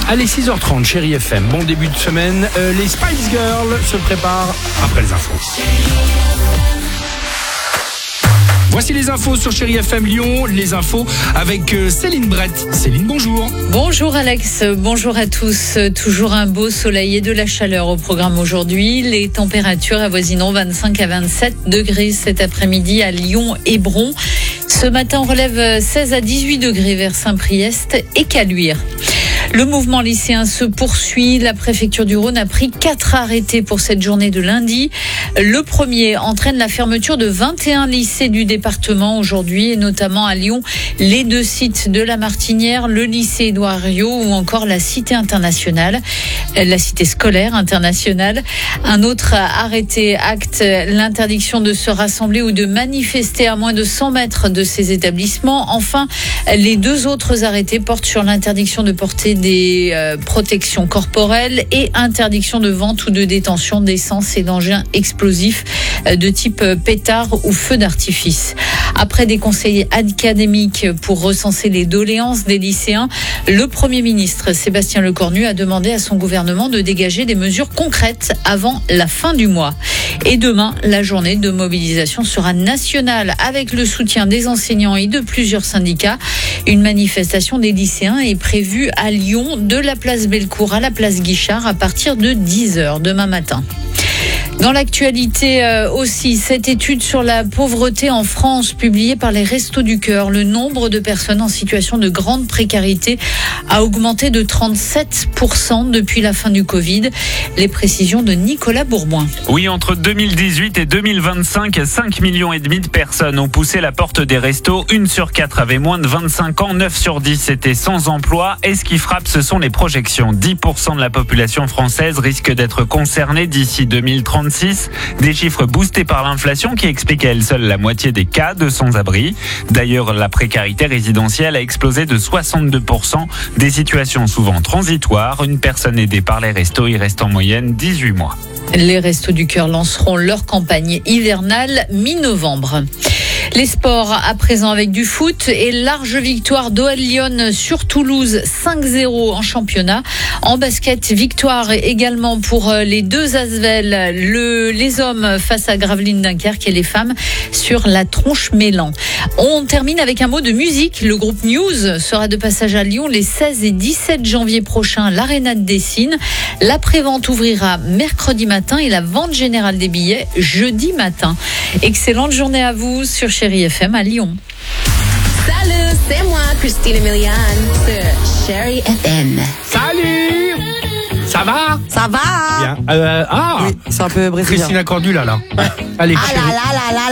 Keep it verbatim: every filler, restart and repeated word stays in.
Allez, six heures trente, Chérie F M. Bon début de semaine. Euh, les Spice Girls se préparent après les infos. Voici les infos sur Chérie F M Lyon. Les infos avec Céline Brett. Céline, bonjour. Bonjour Alex, bonjour à tous. Toujours un beau soleil et de la chaleur au programme aujourd'hui. Les températures avoisinant vingt-cinq à vingt-sept degrés cet après-midi à Lyon et Bron. Ce matin, on relève seize à dix-huit degrés vers Saint-Priest et Caluire. Le mouvement lycéen se poursuit. La préfecture du Rhône a pris quatre arrêtés pour cette journée de lundi. Le premier entraîne la fermeture de vingt et un lycées du département aujourd'hui, et notamment à Lyon, les deux sites de la Martinière, le lycée Édouard Herriot ou encore la cité internationale, la cité scolaire internationale. Un autre arrêté acte l'interdiction de se rassembler ou de manifester à moins de cent mètres de ces établissements. Enfin, les deux autres arrêtés portent sur l'interdiction de porter des euh, protections corporelles et interdiction de vente ou de détention d'essence et d'engins explosifs euh, de type euh, pétard ou feu d'artifice. Après des conseils académiques pour recenser les doléances des lycéens, le Premier ministre Sébastien Lecornu a demandé à son gouvernement de dégager des mesures concrètes avant la fin du mois. Et demain, la journée de mobilisation sera nationale avec le soutien des enseignants et de plusieurs syndicats. Une manifestation des lycéens est prévue à Lyon, de la place Bellecour à la place Guichard à partir de dix heures demain matin. Dans l'actualité euh, aussi, cette étude sur la pauvreté en France publiée par les Restos du Cœur, le nombre de personnes en situation de grande précarité a augmenté de trente-sept pour cent depuis la fin du Covid. Les précisions de Nicolas Bourboin. Oui, entre deux mille dix-huit et deux mille vingt-cinq, cinq millions et demi de personnes ont poussé la porte des restos. Une sur quatre avait moins de vingt-cinq ans, neuf sur dix étaient sans emploi. Et ce qui frappe, ce sont les projections. dix pour cent de la population française risque d'être concernée d'ici deux mille trente-six. Des chiffres boostés par l'inflation qui expliquent à elle seule la moitié des cas de sans-abri. D'ailleurs, la précarité résidentielle a explosé de soixante-deux pour cent. Des situations souvent transitoires. Une personne aidée par les restos y reste en moyenne dix-huit mois. Les Restos du Cœur lanceront leur campagne hivernale mi-novembre. Les sports à présent avec du foot et large victoire d'O L Lyon sur Toulouse cinq zéro en championnat. En basket, victoire également pour les deux Asvel, le, les hommes face à Gravelines Dunkerque et les femmes sur la Tronche-Mélan. On termine avec un mot de musique. Le groupe News sera de passage à Lyon les seize et dix-sept janvier prochains à l'Arena de Dessines. La prévente ouvrira mercredi matin et la vente générale des billets jeudi matin. Excellente journée à vous sur Chérie F M à Lyon. Salut, c'est moi, Christina Milian, sur Chérie F M. Salut. Ça va? Ça va? Bien. Euh, ah, Oui, c'est un peu brésilien. Christina Cordula là. Allez, Ah Chérie. là là là là